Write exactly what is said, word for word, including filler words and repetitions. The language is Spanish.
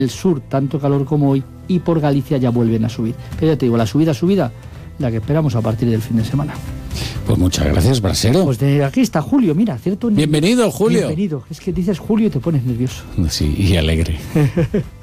el sur tanto calor como hoy y por Galicia ya vuelven a subir. Pero ya te digo, la subida, subida, la que esperamos a partir del fin de semana. Pues muchas gracias, Brasero. Pues de aquí está Julio, mira, cierto. Bienvenido, Julio. Bienvenido. Es que dices Julio y te pones nervioso. Sí, y alegre.